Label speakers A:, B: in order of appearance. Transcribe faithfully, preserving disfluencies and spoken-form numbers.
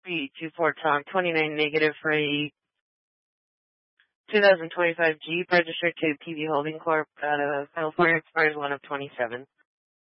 A: Whiskey two four Tom, twenty-nine negative for a two thousand twenty-five Jeep registered to P V Holding Corp out of California, expires one of twenty-seven.